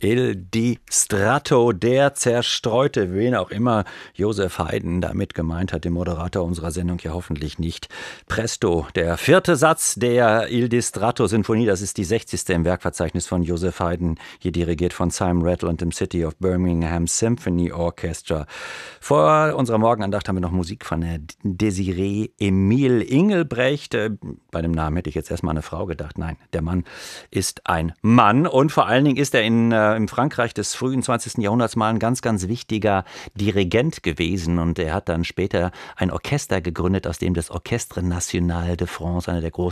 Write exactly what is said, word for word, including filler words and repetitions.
Il Distratto, der Zerstreute, wen auch immer Josef Haydn damit gemeint hat, dem Moderator unserer Sendung ja hoffentlich nicht. Presto, der vierte Satz der Il Distratto-Sinfonie, das ist die sechzigste im Werkverzeichnis von Josef Haydn, hier dirigiert von Simon Rattle und dem City of Birmingham Symphony Orchestra. Vor unserer Morgenandacht haben wir noch Musik von Desiree Emile Engelbrecht. Bei dem Namen hätte ich jetzt erstmal eine Frau gedacht. Nein, der Mann ist ein Mann und vor allen Dingen ist er in im Frankreich des frühen zwanzigsten Jahrhunderts mal ein ganz, ganz wichtiger Dirigent gewesen. Und er hat dann später ein Orchester gegründet, aus dem das Orchestre National de France, eine der großen